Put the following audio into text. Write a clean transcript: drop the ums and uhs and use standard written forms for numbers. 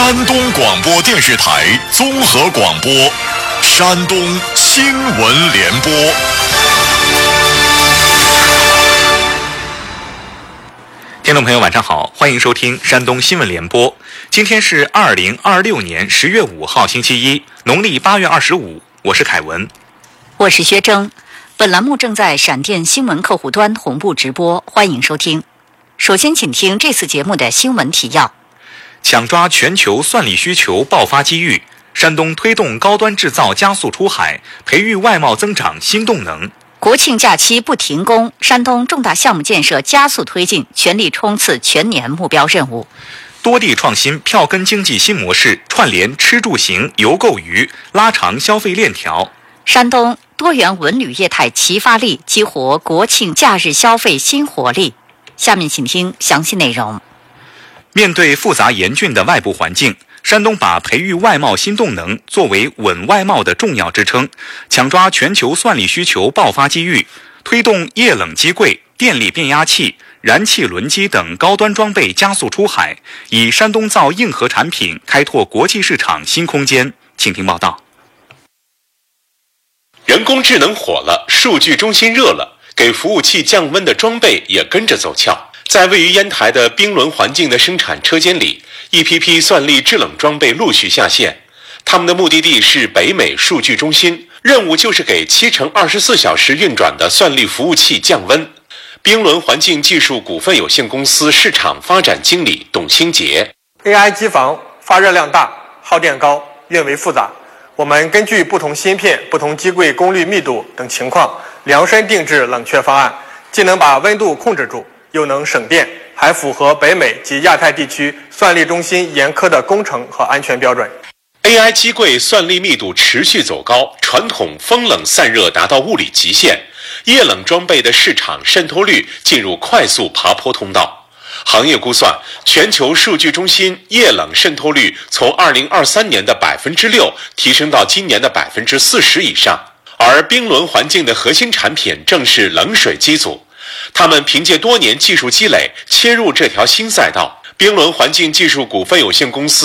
山东广播电视台综合广播，山东新闻联播。 听众朋友晚上好，欢迎收听山东新闻联播。今天是2026年10月5号星期一，农历8月25，我是凯文。 我是薛征。本栏目正在闪电新闻客户端同步直播，欢迎收听。首先请听这次节目的新闻提要。 抢抓全球算力需求爆发机遇，山东推动高端制造加速出海，培育外贸增长新动能。 国庆假期不停工，山东重大项目建设加速推进，全力冲刺全年目标任务。 多地创新票根经济新模式，串联吃住行游购娱，拉长消费链条。 山东多元文旅业态齐发力，激活国庆假日消费新活力。下面请听详细内容。 面对复杂严峻的外部环境，山东把培育外贸新动能作为稳外贸的重要支撑，抢抓全球算力需求爆发机遇，推动液冷机柜、电力变压器、燃气轮机等高端装备加速出海，以山东造硬核产品开拓国际市场新空间。请听报道。 人工智能火了，数据中心热了，给服务器降温的装备也跟着走俏。在位于烟台的冰轮环境的生产车间里，一批批算力制冷装备陆续下线。他们的目的地是北美数据中心，任务就是给7×24小时运转的算力服务器降温。冰轮环境技术股份有限公司市场发展经理董兴杰 ：AI 机房发热量大，耗电高，运维复杂。我们根据不同芯片、不同机柜功率密度等情况，量身定制冷却方案，既能把温度控制住，又能省电，还符合北美及亚太地区算力中心严苛的工程和安全标准。 AI 机柜算力密度持续走高，传统风冷散热达到物理极限，液冷装备的市场渗透率进入快速爬坡通道。行业估算，全球数据中心液冷渗透率从2023年的6%提升到今年的40%以上，而冰轮环境的核心产品正是冷水机组。他们凭借多年技术积累，切入这条新赛道。冰轮环境技术股份有限公司